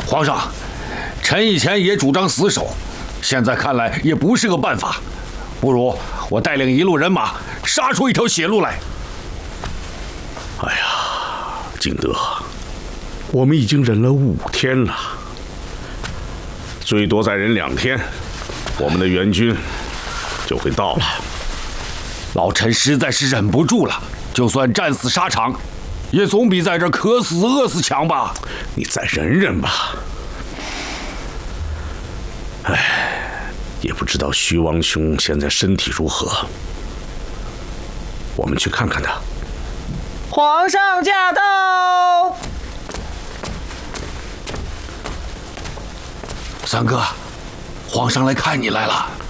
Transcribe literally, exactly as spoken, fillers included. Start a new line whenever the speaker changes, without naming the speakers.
皇上，臣以前也主张死守，现在看来也不是个办法。不如我带领一路人马杀出一条血路来。
哎呀，景德，我们已经忍了五天了，最多再忍两天，我们的援军就会到了。
老臣实在是忍不住了，就算战死沙场，也总比在这渴死饿死强吧。
你再忍忍吧。哎，也不知道徐王兄现在身体如何，我们去看看他。
皇上驾到！
三哥，皇上来看你来了。